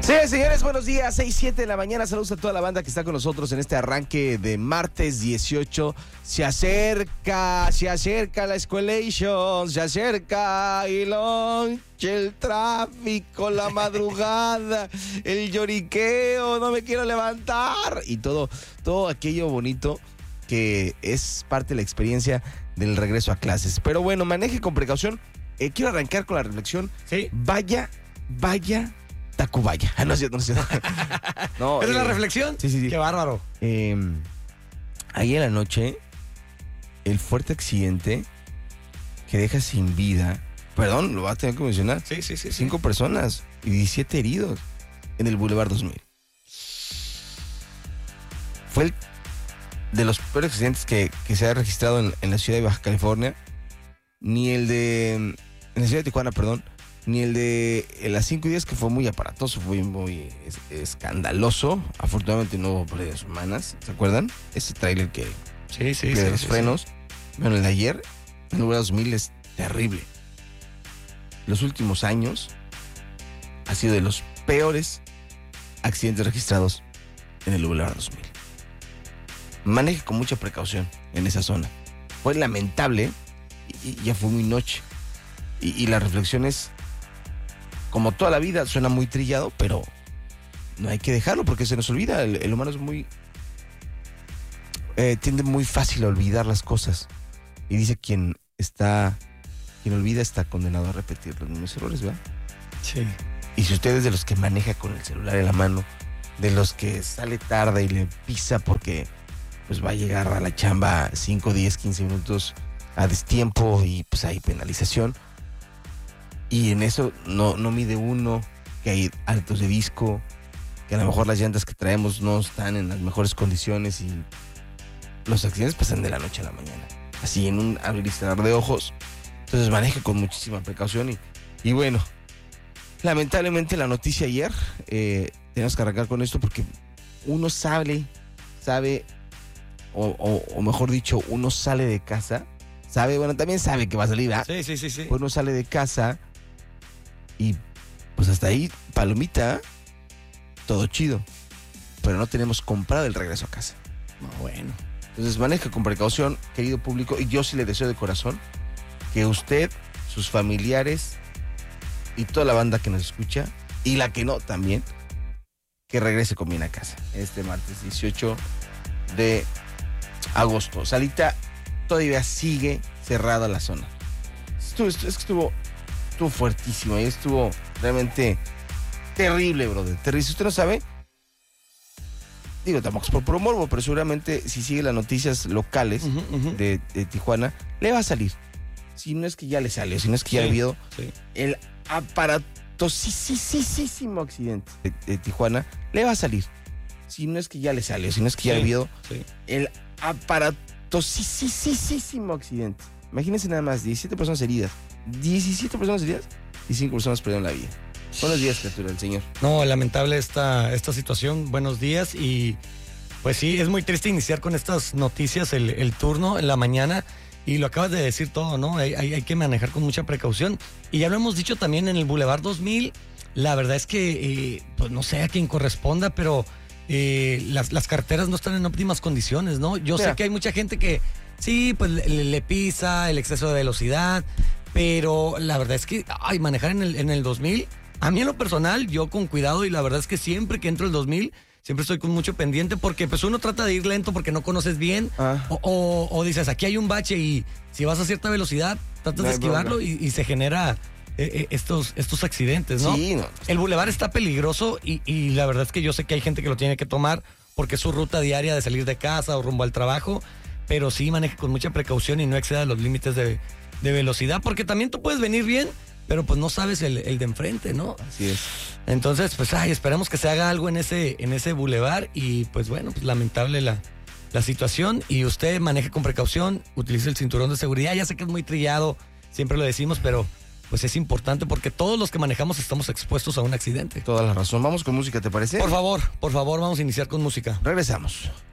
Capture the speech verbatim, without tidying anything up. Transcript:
Sí, señores, buenos días, seis, siete de la mañana, saludos a toda la banda que está con nosotros en este arranque de martes dieciocho, se acerca, se acerca la escuelation, se acerca el lonche, el tráfico, la madrugada, el lloriqueo, no me quiero levantar, y todo, todo aquello bonito que es parte de la experiencia del regreso a clases. Pero bueno, maneje con precaución, eh, quiero arrancar con la reflexión, sí. vaya, vaya, Tacubaya. Ah, no es cierto, no es cierto. No, ¿Esa eh, es la reflexión? Sí, sí, sí. Qué bárbaro. Eh, ahí en la noche, el fuerte accidente que deja sin vida, perdón, lo vas a tener que mencionar. Sí, sí, sí. Cinco sí. personas y diecisiete heridos en el Boulevard dos mil. Fue el de los peores accidentes que, que se ha registrado en, en la ciudad de Baja California. Ni el de... En la ciudad de Tijuana, perdón. Ni el de las cinco días, que fue muy aparatoso, fue muy es, escandaloso. Afortunadamente no hubo pérdidas humanas. ¿Se acuerdan? Ese tráiler que, sí, sí, que sí, de los sí, frenos. Sí. Bueno, el de ayer, en el dos mil, es terrible. Los últimos años ha sido de los peores accidentes registrados en el Boulevard dos mil. Maneje con mucha precaución en esa zona. Fue lamentable y, y ya fue muy noche. Y, y la reflexión es, como toda la vida, suena muy trillado, pero no hay que dejarlo porque se nos olvida. El, el humano es muy... Eh, tiende muy fácil a olvidar las cosas. Y dice quien está... Quien olvida está condenado a repetir los mismos errores, ¿verdad? Sí. Y si usted es de los que maneja con el celular en la mano, de los que sale tarde y le pisa porque pues va a llegar a la chamba cinco, diez, quince minutos a destiempo y pues hay penalización, y en eso no, no mide uno que hay altos de disco, que a lo mejor las llantas que traemos no están en las mejores condiciones, y los accidentes pasan de la noche a la mañana, así en un abrir y cerrar de ojos. Entonces maneje con muchísima precaución y, y bueno, lamentablemente la noticia ayer, eh, tenemos que arrancar con esto porque uno sabe, sabe, o, o, o mejor dicho, uno sale de casa, sabe, bueno, también sabe que va a salir, ¿verdad? Sí, sí, sí, sí. Pues uno sale de casa y pues hasta ahí, palomita, todo chido, pero no tenemos comprado el regreso a casa. No, bueno. Entonces maneja con precaución, querido público, y yo sí le deseo de corazón que usted, sus familiares y toda la banda que nos escucha, y la que no también, que regrese con bien a casa este martes dieciocho de agosto. Salita, todavía sigue cerrada la zona. Estuvo, es que estuvo, estuvo fuertísimo y estuvo realmente terrible, brother. Terrible. Si usted no sabe, digo, tampoco es por puro morbo, pero seguramente si sigue las noticias locales uh-huh, uh-huh. De, de Tijuana, le va a salir. Si no es que ya le salió, si no es que ya sí, ha habido sí. el aparatosísimo accidente de, de Tijuana, le va a salir. Si no es que ya le salió, si no es que ya sí, ha habido sí. el aparatosísimo accidente. Imagínense nada más, diecisiete personas heridas. diecisiete personas heridas y cinco personas perdieron la vida. Buenos días, criatura del Señor. No, lamentable esta, esta situación. Buenos días y pues sí, es muy triste iniciar con estas noticias el, el turno en la mañana. Y lo acabas de decir todo, ¿no? Hay, hay, hay que manejar con mucha precaución. Y ya lo hemos dicho también en el Boulevard dos mil. La verdad es que, eh, pues no sé a quién corresponda, pero eh, las, las carreteras no están en óptimas condiciones, ¿no? Yo Mira. sé que hay mucha gente que, sí, pues le, le pisa el exceso de velocidad, pero la verdad es que, ay, manejar en el, en el dos mil, a mí en lo personal, yo con cuidado, y la verdad es que siempre que entro el dos mil... siempre estoy con mucho pendiente porque pues uno trata de ir lento porque no conoces bien ah. o, o, o dices aquí hay un bache y si vas a cierta velocidad tratas no de esquivarlo y, y se genera eh, eh, estos, estos accidentes, ¿no? Sí, no. El bulevar está peligroso y, y la verdad es que yo sé que hay gente que lo tiene que tomar porque es su ruta diaria de salir de casa o rumbo al trabajo, pero sí maneje con mucha precaución y no exceda los límites de, de velocidad porque también tú puedes venir bien, pero pues no sabes el, el de enfrente, ¿no? Así es. Entonces, pues, ay, esperemos que se haga algo en ese, en ese bulevar y, pues, bueno, pues, lamentable la, la situación y usted maneje con precaución, utilice el cinturón de seguridad. Ya sé que es muy trillado, siempre lo decimos, pero, pues, es importante porque todos los que manejamos estamos expuestos a un accidente. Toda la razón. Vamos con música, ¿te parece? Por favor, por favor, vamos a iniciar con música. Regresamos.